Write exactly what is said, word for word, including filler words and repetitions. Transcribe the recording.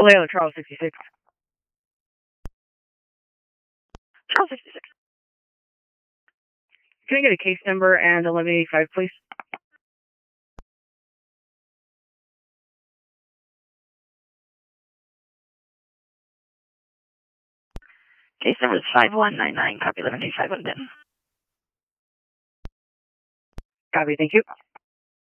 Vallejo, Charles sixty-six. Charles sixty-six. Can I get a case number and eleven eighty-five, please? Case number is five one nine nine, copy eleven eighty-five on bin. Copy, thank you.